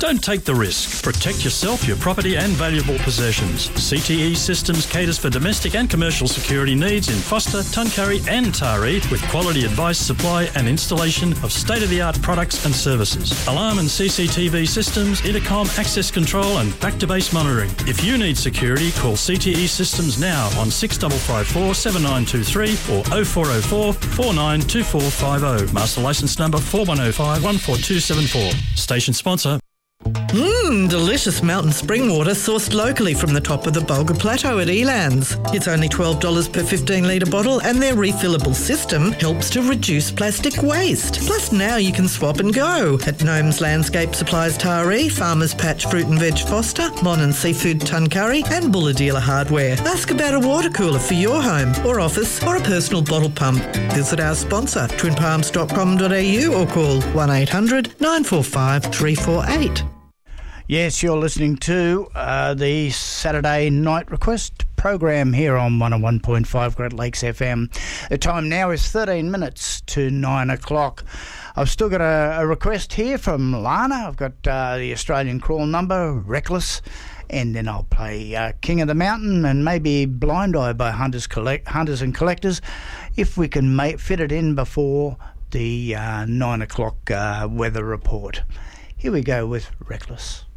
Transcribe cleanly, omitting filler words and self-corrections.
Don't take the risk. Protect yourself, your property and valuable possessions. CTE Systems caters for domestic and commercial security needs in Foster, Tuncurry and Taree with quality advice, supply and installation of state-of-the-art products and services. Alarm and CCTV systems, intercom, access control and back-to-base monitoring. If you need security, call CTE Systems now on 6554 7923 or 0404 492450. Master licence number 4105 14274. Station sponsor. Delicious mountain spring water sourced locally from the top of the Bulga Plateau at Elands. It's only $12 per 15-litre bottle and their refillable system helps to reduce plastic waste. Plus now you can swap and go at Gnomes Landscape Supplies Taree, Farmers Patch Fruit and Veg Foster, Mon and Seafood Tuncurry and Bulla Dealer Hardware. Ask about a water cooler for your home or office or a personal bottle pump. Visit our sponsor, twinpalms.com.au or call 1800 945 348. Yes, you're listening to the Saturday Night Request program here on 101.5 Great Lakes FM. The time now is 13 minutes to 9 o'clock. I've still got a request here from Lana. I've got the Australian Crawl number, Reckless, and then I'll play King of the Mountain and maybe Blind Eye by Hunters and Collectors if we can fit it in before the 9 o'clock weather report. Here we go with Reckless.